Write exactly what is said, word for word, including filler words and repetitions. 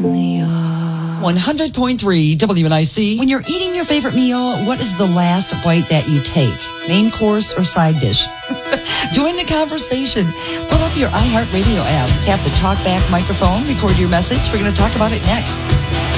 one hundred point three W N I C. When you're eating your favorite meal, what is the last bite that you take? Main course or side dish? Join the conversation. Pull up your iHeartRadio app. Tap the TalkBack microphone. Record your message. We're going to talk about it next.